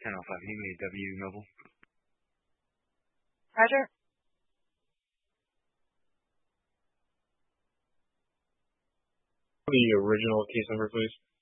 10 Alpha, meet me at W Noble. Roger. The original case number, please.